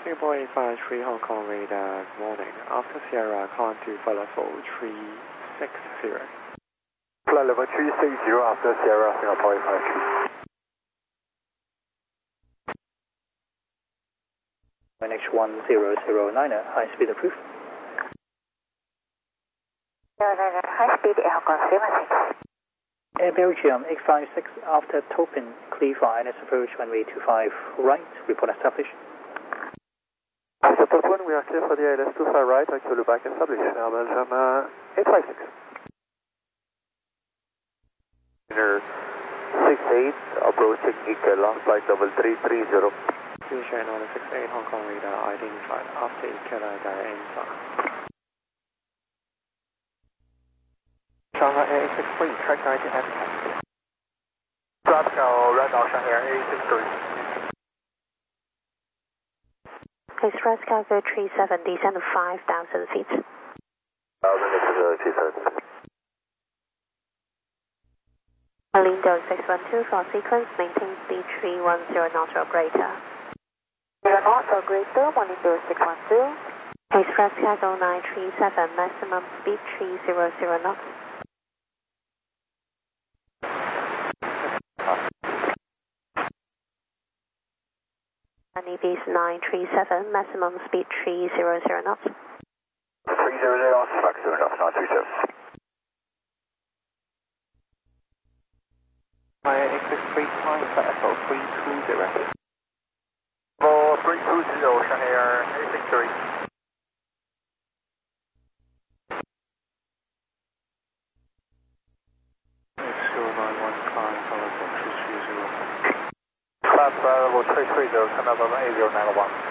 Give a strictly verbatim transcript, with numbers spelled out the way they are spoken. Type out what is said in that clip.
Singapore eight five three Hong Kong radar, good morning. After Sierra, climb to flight level three six zero. Flight level three six zero after Sierra, Singapore eight five three. N H one zero zero niner, high speed approved. zero niner, high speed Hong Kong seven six. Air Belgium eight five six after Topin, clear for I L S approach runway two five right, report established. After Topin, we are clear for the I L S two five right, actually back established. Air Belgium uh, eight five six. six eight, approaching Ike, long flight level three three zero. Fusion one six eight Hong Kong radar, identified after Ikela direct inside. Shanghai A six three, track nineteen at Glasgow, radar Shanghai A six three. Express Cargo three seven, descend five thousand feet. Lindo six one two for sequence, maintain speed three one zero knots or greater. zero knots or greater, Lindo six one two. Express Cargo nine three seven, maximum speed three hundred knots. Ibis nine three seven, maximum speed three hundred knots. three hundred knots, maximum knots, nine three seven. Via X six three, time flight level three two zero. Oh, three two zero, Shanghai A six three. X zero nine one, climb flight level three three zero. Class level three three zero, come up on eight zero nine one.